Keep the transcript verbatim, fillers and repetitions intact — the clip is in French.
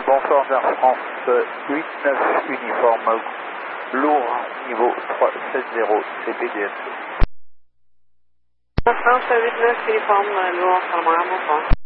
Bonsoir Air France huit neuf uniforme lourd niveau trois sept zéro C P D S. France huit neuf uniforme lourd, bonsoir.